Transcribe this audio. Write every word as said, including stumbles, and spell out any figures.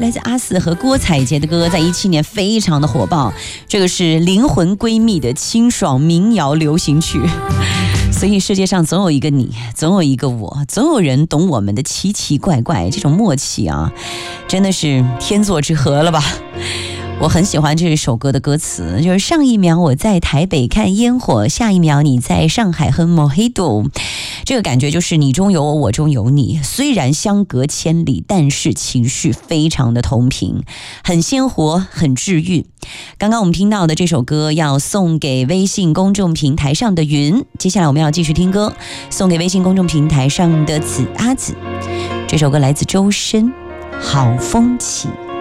来自阿肆和郭采洁的歌，在一七年非常的火爆。这个是灵魂闺蜜的清爽民谣流行曲。所以世界上总有一个你，总有一个我，总有人懂我们的奇奇怪怪，这种默契啊，真的是天作之合了吧。我很喜欢这首歌的歌词，就是上一秒我在台北看烟火，下一秒你在上海喝 Mojito， 这个感觉就是你中有我，我中有你，虽然相隔千里，但是情绪非常的同频，很鲜活，很治愈。刚刚我们听到的这首歌要送给微信公众平台上的云，接下来我们要继续听歌，送给微信公众平台上的子阿紫。这首歌来自周深，好风起。